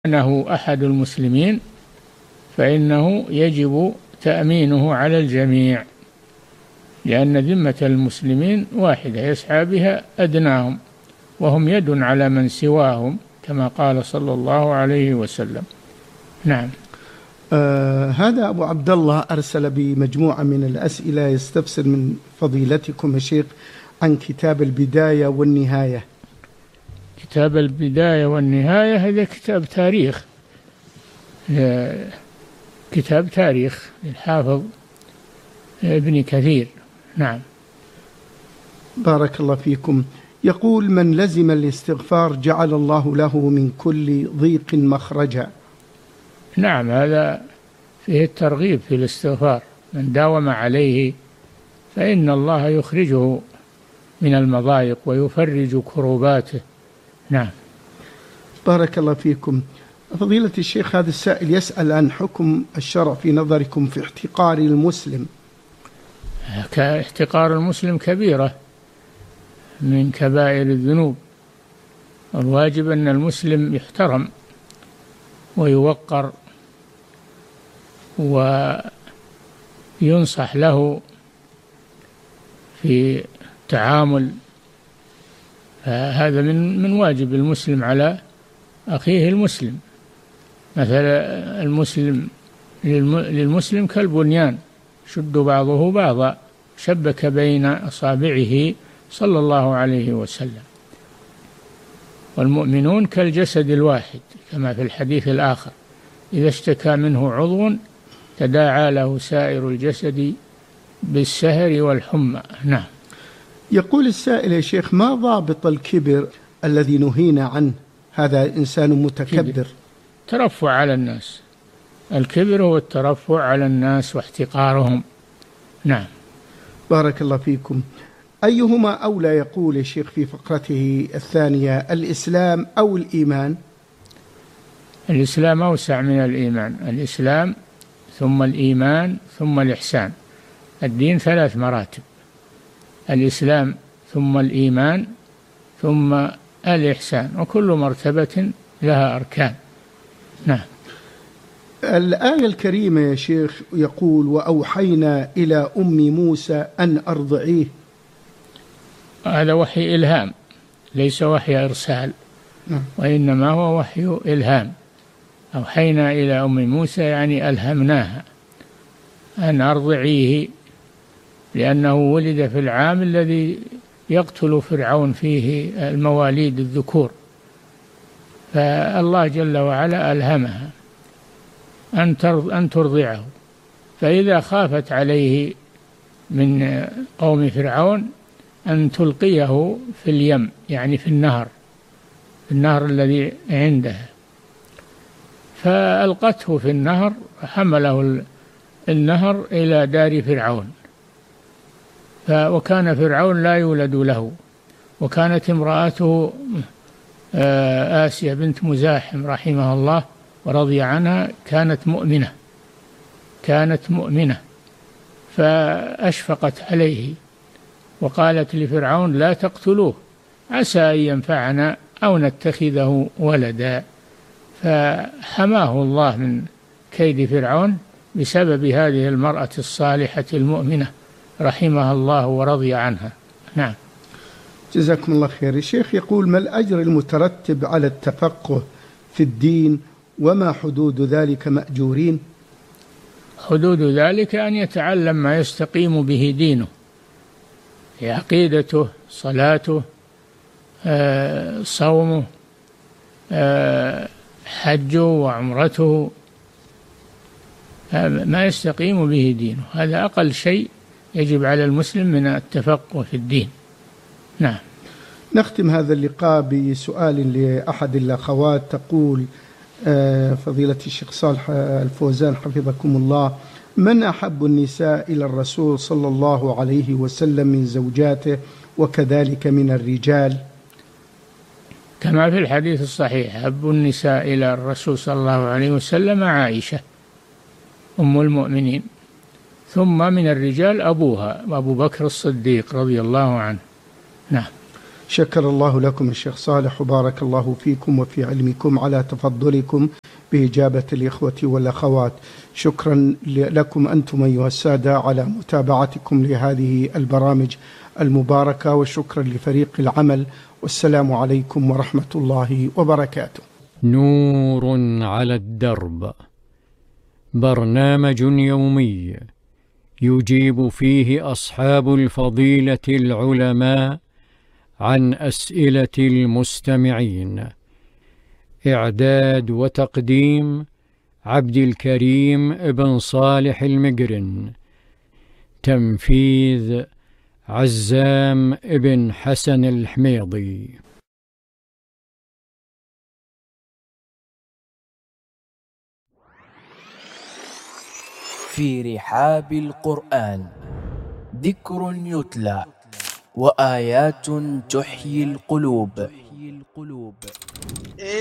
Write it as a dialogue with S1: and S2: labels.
S1: أنه أحد المسلمين فإنه يجب تأمينه على الجميع، لأن ذمة المسلمين واحدة يسعى بها أدناهم، وهم يد على من سواهم كما قال صلى الله عليه وسلم. نعم.
S2: هذا أبو عبد الله أرسل بمجموعة من الأسئلة يستفسر من فضيلتكم يا شيخ عن كتاب البداية والنهاية.
S1: كتاب البداية والنهاية هذا كتاب تاريخ، كتاب تاريخ للحافظ ابن كثير. نعم.
S2: بارك الله فيكم. يقول: من لزم الاستغفار جعل الله له من كل ضيق مخرجا.
S1: نعم، هذا فيه الترغيب في الاستغفار، من داوم عليه فإن الله يخرجه من المضايق ويفرج كروباته. نعم.
S2: بارك الله فيكم. فضيلة الشيخ، هذا السائل يسأل عن حكم الشرع في نظركم في احتقار المسلم.
S1: احتقار المسلم كبيرة من كبائر الذنوب، الواجب أن المسلم يحترم ويوقر وينصح له في التعامل، هذا من واجب المسلم على أخيه المسلم. مثلا المسلم للمسلم كالبنيان شد بعضه بعضا، شبك بين أصابعه صلى الله عليه وسلم. والمؤمنون كالجسد الواحد كما في الحديث الآخر: إذا اشتكى منه عضو تداعى له سائر الجسد بالسهر والحمى. نعم.
S2: يقول السائل: يا شيخ، ما ضابط الكبر الذي نهينا عنه؟ هذا إنسان متكبر.
S1: ترفع على الناس، الكبر هو الترفع على الناس واحتقارهم. نعم.
S2: بارك الله فيكم. أيهما أولى يقول يا شيخ في فقرته الثانية: الإسلام أو الإيمان؟
S1: الإسلام أوسع من الإيمان، الإسلام ثم الإيمان ثم الإحسان. الدين 3 مراتب: الإسلام ثم الإيمان ثم الإحسان، وكل مرتبة لها أركان. نعم.
S2: الآية الكريمة يا شيخ يقول: وأوحينا إلى أم موسى أن أرضعيه.
S1: هذا وحي إلهام، ليس وحي إرسال. وإنما هو وحي إلهام. أوحينا إلى أم موسى يعني ألهمناها أن أرضعيه، لأنه ولد في العام الذي يقتل فرعون فيه المواليد الذكور، فالله جل وعلا ألهمها أن ترضعه. فإذا خافت عليه من قوم فرعون أن تلقيه في اليم، يعني في النهر الذي عندها، فألقته في النهر، حمله النهر إلى دار فرعون. وكان فرعون لا يولد له، وكانت امرأته آسيا بنت مزاحم رحمها الله ورضي عنها كانت مؤمنة فأشفقت عليه وقالت لفرعون: لا تقتلوه عسى أن ينفعنا أو نتخذه ولدا. فحماه الله من كيد فرعون بسبب هذه المرأة الصالحة المؤمنة رحمها الله ورضي عنها. نعم.
S2: جزاكم الله خير. الشيخ يقول: ما الأجر المترتب على التفقه في الدين، وما حدود ذلك مأجورين؟
S1: حدود ذلك أن يتعلم ما يستقيم به دينه، عقيدته، صلاته، صومه، حجه وعمرته، ما يستقيم به دينه، هذا أقل شيء يجب على المسلم من التفقه في الدين. نعم.
S2: نختم هذا اللقاء بسؤال لأحد الأخوات. تقول فضيلة الشيخ صالح الفوزان حفظكم الله: من أحب النساء إلى الرسول صلى الله عليه وسلم من زوجاته وكذلك من الرجال؟
S1: كما في الحديث الصحيح: أحب النساء إلى الرسول صلى الله عليه وسلم عائشة أم المؤمنين، ثم من الرجال أبوها أبو بكر الصديق رضي الله عنه. نعم.
S2: شكر الله لكم الشيخ صالح وبارك الله فيكم وفي علمكم على تفضلكم بإجابة الإخوة والأخوات. شكرا لكم أنتم أيها السادة على متابعتكم لهذه البرامج المباركة، وشكرا لفريق العمل، والسلام عليكم ورحمة الله وبركاته.
S3: نور على الدرب، برنامج يومي يجيب فيه أصحاب الفضيلة العلماء عن أسئلة المستمعين. إعداد وتقديم عبد الكريم ابن صالح المقرن. تنفيذ عزام ابن حسن الحميضي.
S4: في رحاب القرآن ذكر يتلى وآيات تحيي القلوب.